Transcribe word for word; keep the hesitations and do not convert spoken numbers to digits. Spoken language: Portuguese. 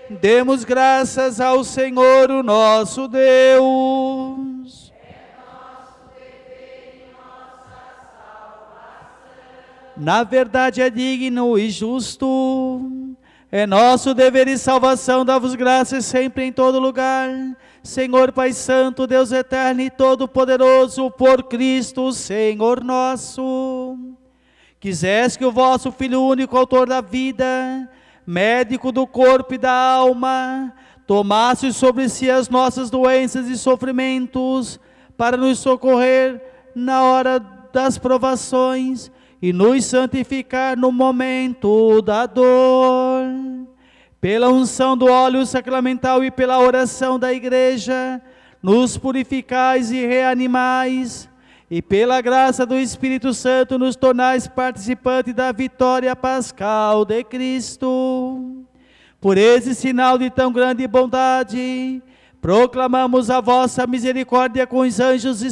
Demos graças ao Senhor, o nosso Deus. Na verdade é digno e justo, é nosso dever e salvação dar-vos graças sempre em todo lugar, Senhor Pai Santo, Deus eterno e todo-poderoso, por Cristo, Senhor nosso. Quiseste que o vosso Filho único, autor da vida, médico do corpo e da alma, tomasse sobre si as nossas doenças e sofrimentos, para nos socorrer na hora das provações, e nos santificar no momento da dor. Pela unção do óleo sacramental e pela oração da igreja, nos purificais e reanimais, e pela graça do Espírito Santo nos tornais participantes da vitória pascal de Cristo. Por esse sinal de tão grande bondade, proclamamos a vossa misericórdia com os anjos e